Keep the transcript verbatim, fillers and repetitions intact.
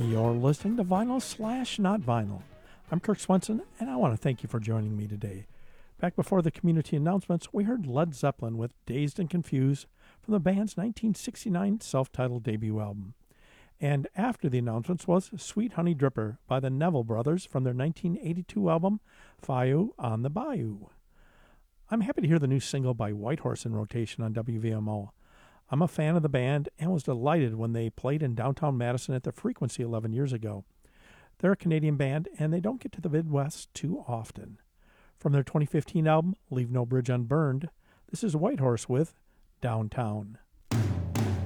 You're listening to Vinyl Slash Not Vinyl. I'm Kirk Swenson, and I want to thank you for joining me today. Back before the community announcements, we heard Led Zeppelin with Dazed and Confused from the band's nineteen sixty-nine self-titled debut album. And after the announcements was Sweet Honey Dripper by the Neville Brothers from their nineteen eighty-two album, Fayu on the Bayou. I'm happy to hear the new single by Whitehorse in rotation on W V M O. I'm a fan of the band and was delighted when they played in downtown Madison at the Frequency eleven years ago. They're a Canadian band, and they don't get to the Midwest too often. From their twenty fifteen album, Leave No Bridge Unburned, this is Whitehorse with Downtown.